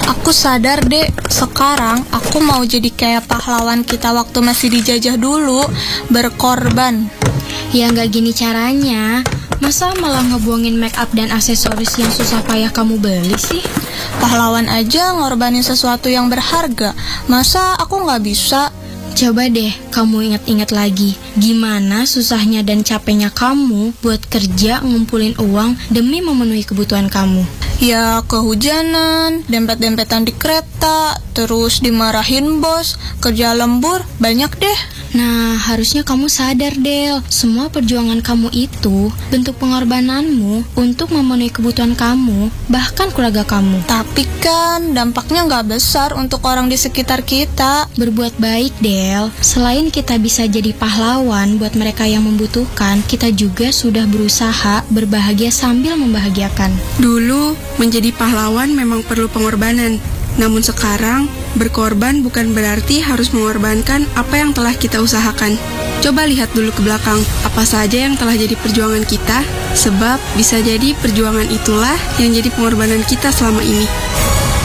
Aku sadar deh, sekarang aku mau jadi kayak pahlawan kita waktu masih dijajah dulu, berkorban. Ya nggak gini caranya. Masa malah ngebuangin make up dan aksesoris yang susah payah kamu beli sih? Pahlawan aja ngorbanin sesuatu yang berharga. Masa aku nggak bisa? Coba deh kamu ingat-ingat lagi, gimana susahnya dan capeknya kamu buat kerja ngumpulin uang demi memenuhi kebutuhan kamu. Ya kehujanan, dempet-dempetan di kereta, terus dimarahin bos, kerja lembur, banyak deh. Nah, harusnya kamu sadar, Del. Semua perjuangan kamu itu bentuk pengorbananmu untuk memenuhi kebutuhan kamu, bahkan keluarga kamu. Tapi kan dampaknya nggak besar untuk orang di sekitar kita. Berbuat baik, Del. Selain kita bisa jadi pahlawan buat mereka yang membutuhkan, kita juga sudah berusaha berbahagia sambil membahagiakan. Dulu, menjadi pahlawan memang perlu pengorbanan. Namun sekarang, berkorban bukan berarti harus mengorbankan apa yang telah kita usahakan. Coba lihat dulu ke belakang, apa saja yang telah jadi perjuangan kita, sebab bisa jadi perjuangan itulah yang jadi pengorbanan kita selama ini.